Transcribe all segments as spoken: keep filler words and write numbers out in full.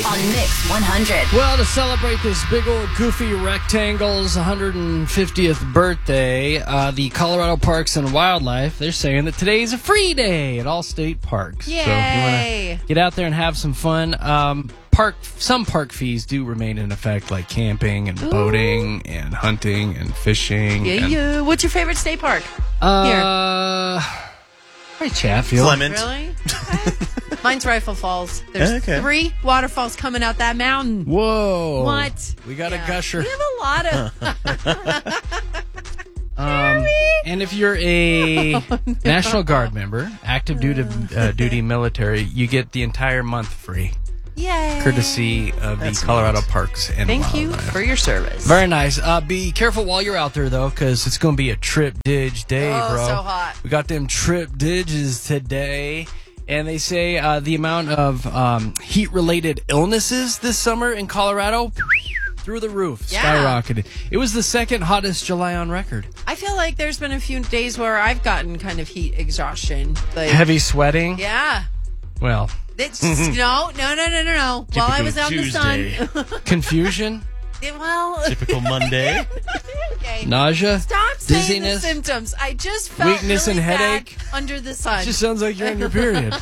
on Mix one hundred. Well, to celebrate this big old goofy rectangle's one hundred fiftieth birthday, uh, the Colorado Parks and Wildlife, they're saying that today is a free day at all state parks. Yay! So if you want to get out there and have some fun, um, park some park fees do remain in effect, like camping and Ooh. boating and hunting and fishing. Yeah, and, yeah. What's your favorite state park? Uh, Right, Chatfield. Clement. Really? Okay. Mine's Rifle Falls. There's Okay. three waterfalls coming out that mountain. Whoa. What? We got Yeah. a gusher. We have a lot of... Um, and if you're a Oh, no. National Guard member, active duty, uh, duty military, you get the entire month free, Yay. courtesy of That's the Colorado neat. Parks and Thank you Wildlife. for your service. Very nice. Uh, be careful while you're out there, though, because it's going to be a trip dig day, Oh, bro. so hot. We got them trip diges today. And they say uh, the amount of um, heat-related illnesses this summer in Colorado through the roof, Yeah. skyrocketed. It was the second hottest July on record. I feel like there's been a few days where I've gotten kind of heat exhaustion. Like, Heavy sweating. yeah. Well, It's, no, no, no, no, no, no. While I Typical was out in the Tuesday. sun. confusion, it, well, Typical Monday. okay. nausea. Stop saying dizziness, the symptoms. I just felt weakness really and bad headache. under the sun. Just sounds like you're on your period.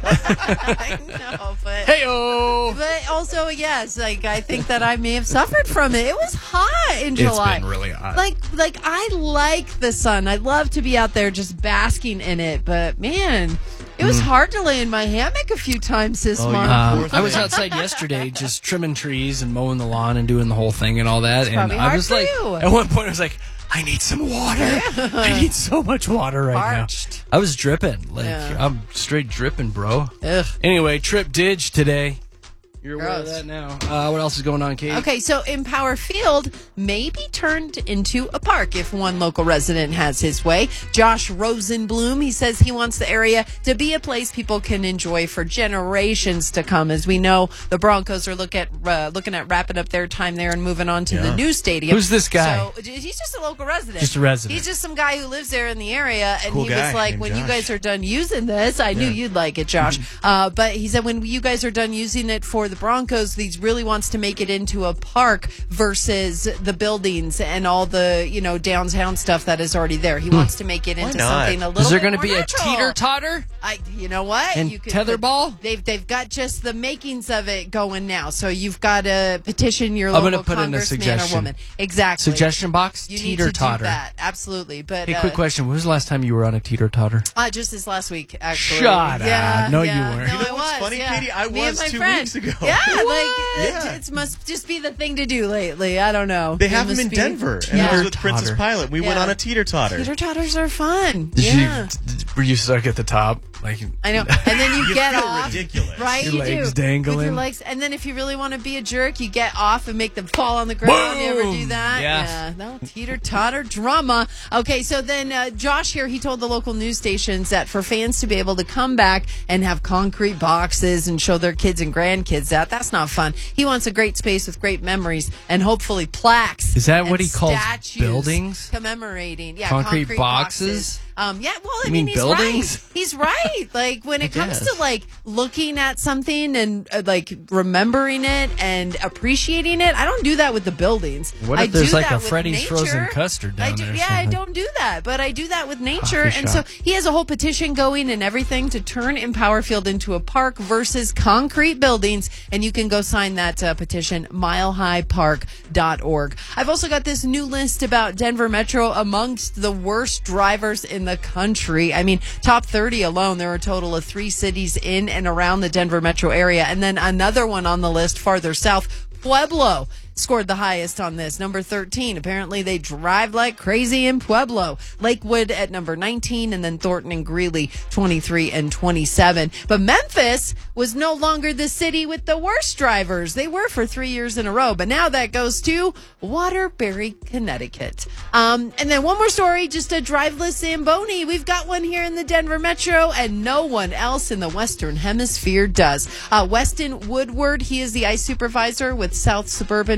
I know, but Hey-oh. but also yes, like I think that I may have suffered from it. It was hot in It's July. been really hot. Like like I like the sun. I love to be out there just basking in it. But man, it was hard to lay in my hammock a few times this Oh, month. yeah. Um, I was outside yesterday just trimming trees and mowing the lawn and doing the whole thing and all that. It's and probably I hard was for like, you. at one point, I was like, I need some water. I need so much water right Parched. now. I was dripping. Like, Yeah. I'm straight dripping, bro. Ugh. Anyway, trip dig today. You're aware of Gross. that now. Uh, what else is going on, Katie? Okay, so Empower Field may be turned into a park if one local resident has his way. Josh Rosenblum, he says he wants the area to be a place people can enjoy for generations to come. As we know, the Broncos are look at uh, looking at wrapping up their time there and moving on to Yeah. the new stadium. Who's this guy? So he's just a local resident. Just a resident. He's just some guy who lives there in the area, and Cool he guy was like, named when you Josh. guys are done using this, I knew Yeah. you'd like it, Josh. Uh, but he said when you guys are done using it for the Broncos, he really wants to make it into a park versus the buildings and all the, you know, downtown stuff that is already there. He wants to make it into not? something a little Is there going going to to be a teeter-totter? I, you know what? And you tetherball? They've they've got just the makings of it going now. So you've got to petition your I'm local gonna put in a congressman or suggestion. woman. Exactly. Suggestion box? You need to do Teeter-totter. that. Absolutely. But Hey, uh, quick question. When was the last time you were on a teeter-totter? uh, just this last week, actually. Shut yeah, up. No, you yeah. weren't. No, You know I what's was, funny, yeah. Katie? I Me and was my two friend. weeks ago. Yeah, What? like Yeah. it, it must just be the thing to do lately. I don't know. They It have them must in be- Denver. And I was with Teeter-totter. Princess Pilot. We went Yeah. on a teeter-totter. Teeter totters are fun. Did yeah. you, were you stuck at the top? Like, I know. And then you, You get feel off. ridiculous. Right? Your you legs do. With dangling. your legs. And then if you really want to be a jerk, you get off and make them fall on the ground. You ever do Boom! that? Yeah. No, teeter totter drama. Okay, so then uh, Josh here, he told the local news stations that for fans to be able to come back and have concrete boxes and show their kids and grandkids that, that's not fun. He wants a great space with great memories and hopefully plaques. Is that and what he calls statues buildings? Commemorating. Yeah, Concrete concrete, boxes? Um, yeah, well, I You mean, mean he's buildings? right. He's right. Like when it comes guess. to like looking at something and uh, like remembering it and appreciating it, I don't do that with the buildings. What I if there's do like that a with Freddy's nature. frozen custard down I do, there or Yeah, I something? don't do that, but I do that with nature. Coffee And shop. so he has a whole petition going and everything to turn Empower Field into a park versus concrete buildings. And you can go sign that uh, petition, mile high park dot org. I've also got this new list about Denver Metro amongst the worst drivers in the country. I mean, top thirty alone, there are a total of three cities in and around the Denver metro area. And then another one on the list farther south, Pueblo scored the highest on this. Number thirteen. Apparently they drive like crazy in Pueblo. Lakewood at number nineteen, and then Thornton and Greeley twenty-three and twenty-seven. But Memphis was no longer the city with the worst drivers. They were for three years in a row, but now that goes to Waterbury, Connecticut. Um, and then one more story, just a driveless Zamboni. We've got one here in the Denver metro, and no one else in the Western Hemisphere does. Uh, Weston Woodward, he is the ice supervisor with South Suburban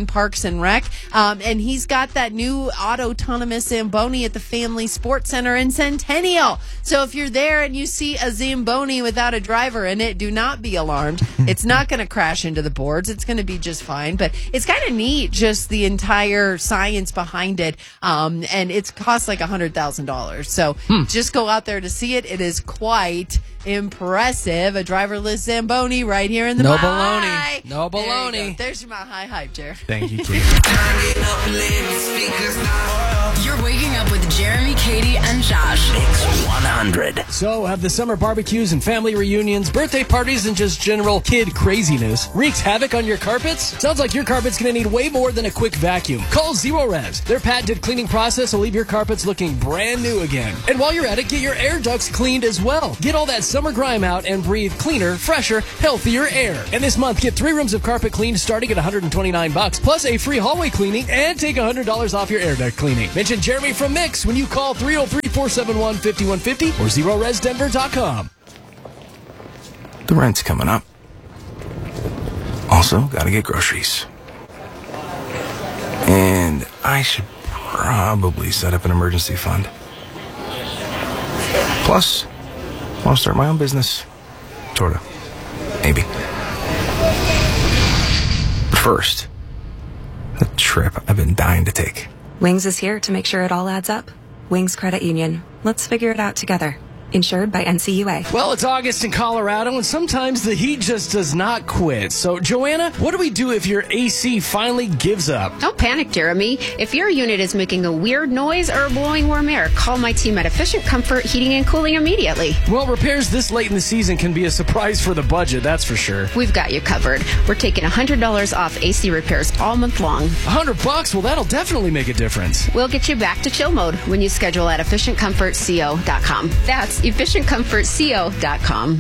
Parks and Rec. Um, and he's got that new autonomous Zamboni at the Family Sports Center in Centennial. So if you're there and you see a Zamboni without a driver in it, do not be alarmed. It's not going to crash into the boards. It's going to be just fine. But it's kind of neat, just the entire science behind it. Um, and it's cost like one hundred thousand dollars. So hmm. just go out there to see it. It is quite impressive. A driverless Zamboni right here in the No Mile baloney. High. No There you baloney. go. There's your Mile High hype, Jer. Thank you, Katie. You're waking up with Jeremy, Katie, and Josh. Mix one hundred. So, have the summer barbecues and family reunions, birthday parties, and just general kid craziness wreaks havoc on your carpets? Sounds like your carpet's going to need way more than a quick vacuum. Call Zero Res. Their patented cleaning process will leave your carpets looking brand new again. And while you're at it, get your air ducts cleaned as well. Get all that summer grime out and breathe cleaner, fresher, healthier air. And this month, get three rooms of carpet cleaned starting at one hundred twenty-nine bucks, plus a free hallway cleaning and take one hundred dollars off your air duct cleaning. Mention Jeremy from Mix when you call three oh three, four seven one, five one five oh or zero res denver dot com. The rent's coming up. Also, gotta get groceries. And I should probably set up an emergency fund. Plus, I'll start my own business. Sorta. Maybe. But first, a trip I've been dying to take. Wings is here to make sure it all adds up. Wings Credit Union. Let's figure it out together. Insured by N C U A. Well, it's August in Colorado, and sometimes the heat just does not quit. So, Joanna, what do we do if your A C finally gives up? Don't panic, Jeremy. If your unit is making a weird noise or blowing warm air, call my team at Efficient Comfort Heating and Cooling immediately. Well, repairs this late in the season can be a surprise for the budget, that's for sure. We've got you covered. We're taking one hundred dollars off A C repairs all month long. one hundred bucks? Well, that'll definitely make a difference. We'll get you back to chill mode when you schedule at efficient comfort co dot com. That's efficient comfort co dot com.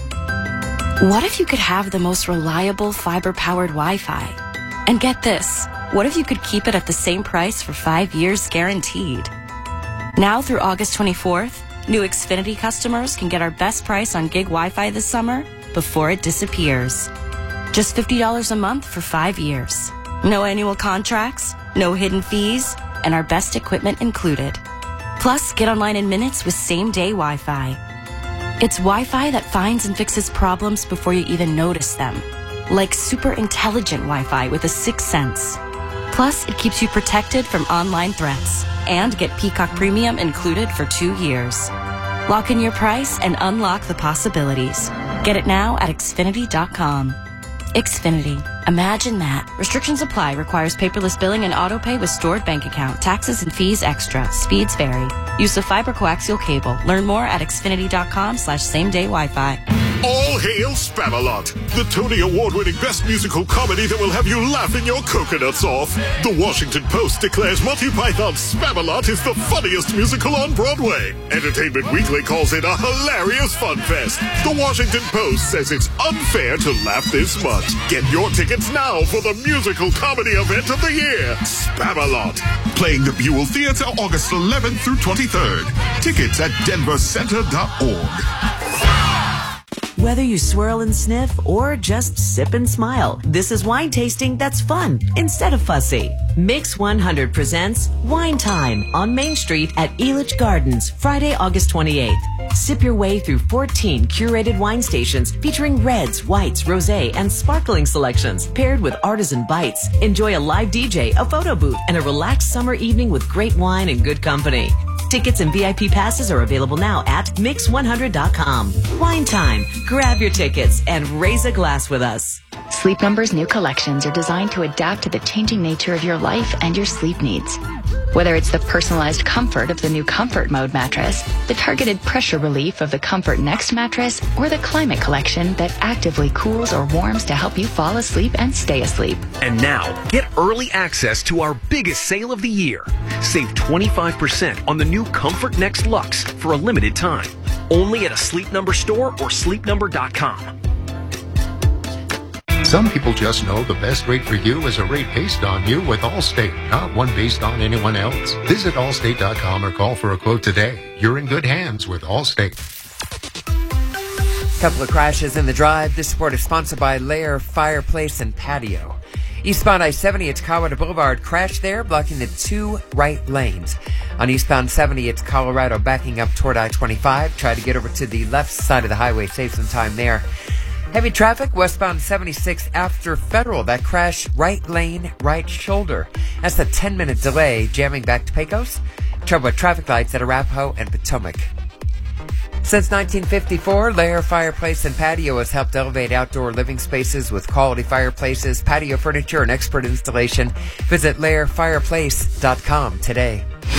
What if you could have the most reliable fiber-powered Wi-Fi? And get this, what if you could keep it at the same price for five years guaranteed? Now through August twenty-fourth, new Xfinity customers can get our best price on gig Wi-Fi this summer before it disappears. Just fifty dollars a month for five years. No annual contracts, no hidden fees, and our best equipment included. Plus, get online in minutes with same-day Wi-Fi. It's Wi-Fi that finds and fixes problems before you even notice them. Like super intelligent Wi-Fi with a sixth sense. Plus, it keeps you protected from online threats. And get Peacock Premium included for two years. Lock in your price and unlock the possibilities. Get it now at Xfinity dot com. Xfinity. Imagine that. Restrictions apply. Requires paperless billing and auto pay with stored bank account. Taxes and fees extra. Speeds vary. Use of fiber coaxial cable. Learn more at Xfinity dot com slash same day Wi-Fi. All hail Spamalot, the Tony Award-winning best musical comedy that will have you laughing your coconuts off. The Washington Post declares Monty Python's Spamalot is the funniest musical on Broadway. Entertainment Weekly calls it a hilarious fun fest. The Washington Post says it's unfair to laugh this much. Get your tickets now for the musical comedy event of the year, Spamalot. Playing the Buell Theater August eleventh through twenty-third. Tickets at denver center dot org. Whether you swirl and sniff or just sip and smile, this is wine tasting that's fun instead of fussy. Mix one hundred presents Wine Time on Main Street at Elitch Gardens, Friday, August twenty-eighth. Sip your way through fourteen curated wine stations featuring reds, whites, rosé, and sparkling selections paired with artisan bites. Enjoy a live D J, a photo booth, and a relaxed summer evening with great wine and good company. Tickets and V I P passes are available now at mix one hundred dot com. Wine Time. Grab your tickets and raise a glass with us. Sleep Number's new collections are designed to adapt to the changing nature of your life and your sleep needs. Whether it's the personalized comfort of the new Comfort Mode mattress, the targeted pressure relief of the Comfort Next mattress, or the Climate Collection that actively cools or warms to help you fall asleep and stay asleep. And now, get early access to our biggest sale of the year. Save twenty-five percent on the new Comfort Next Luxe for a limited time. Only at a Sleep Number store or sleep number dot com. Some people just know the best rate for you is a rate based on you with Allstate, not one based on anyone else. Visit allstate dot com or call for a quote today. You're in good hands with Allstate. Couple of crashes in the drive. This report is sponsored by Lair Fireplace and Patio. Eastbound I seventy, it's Colorado Boulevard. Crash there, blocking the two right lanes. On eastbound seventy, it's Colorado backing up toward I twenty-five. Try to get over to the left side of the highway. Save some time there. Heavy traffic westbound seventy-six after Federal. That crash, right lane, right shoulder. That's a ten-minute delay, jamming back to Pecos. Trouble with traffic lights at Arapahoe and Potomac. Since nineteen fifty-four, Lair Fireplace and Patio has helped elevate outdoor living spaces with quality fireplaces, patio furniture, and expert installation. Visit lair fireplace dot com today.